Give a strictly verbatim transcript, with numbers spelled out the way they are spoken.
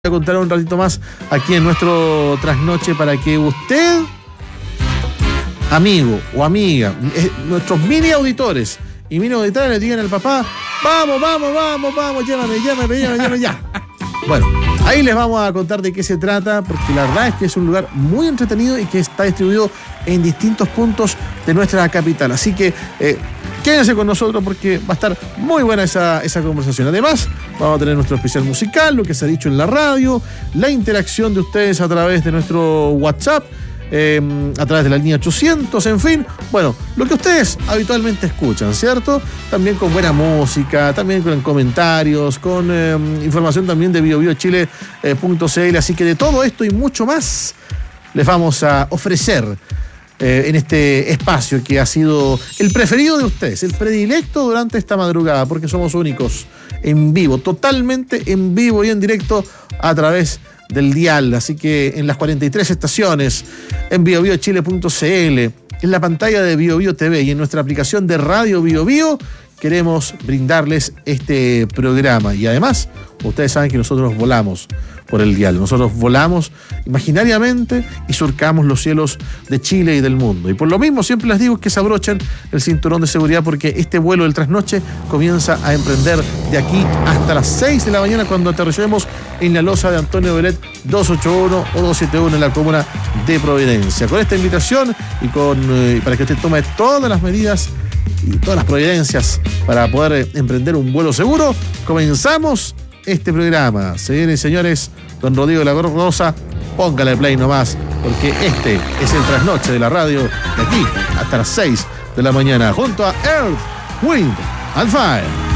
a contar un ratito más aquí en nuestro trasnoche para que usted, amigo o amiga, eh, nuestros mini auditores y mini auditores le digan al papá: vamos, vamos, vamos, vamos, llévame, llévame, llévame, llévame ya. Bueno, ahí les vamos a contar de qué se trata, porque la verdad es que es un lugar muy entretenido y que está distribuido en distintos puntos de nuestra capital. Así que eh, quédense con nosotros porque va a estar muy buena esa, esa conversación. Además, vamos a tener nuestro especial musical, lo que se ha dicho en la radio, la interacción de ustedes a través de nuestro WhatsApp, eh, a través de la línea ochocientos, en fin, bueno, lo que ustedes habitualmente escuchan, ¿cierto? También con buena música, también con comentarios, con eh, información también de bio bio chile punto c l, así que de todo esto y mucho más les vamos a ofrecer eh, en este espacio que ha sido el preferido de ustedes, el predilecto durante esta madrugada, porque somos únicos, en vivo, totalmente en vivo y en directo a través del dial, así que en las cuarenta y tres estaciones, en bio bio chile punto c l, en la pantalla de Bio Bio T V y en nuestra aplicación de Radio Bio Bio, queremos brindarles este programa. Y además, ustedes saben que nosotros volamos por el dial, nosotros volamos imaginariamente y surcamos los cielos de Chile y del mundo. Y por lo mismo siempre les digo que se abrochen el cinturón de seguridad, porque este vuelo del trasnoche comienza a emprender de aquí hasta las seis de la mañana, cuando aterricemos en la losa de Antonio Belet doscientos ochenta y uno o doscientos setenta y uno en la comuna de Providencia. Con esta invitación y con eh, para que usted tome todas las medidas y todas las providencias para poder eh, emprender un vuelo seguro, comenzamos este programa. Se vienen, señores, don Rodrigo de la Rosa, póngale play nomás, porque este es el trasnoche de la radio de aquí hasta las seis de la mañana, junto a Earth, Wind and Fire.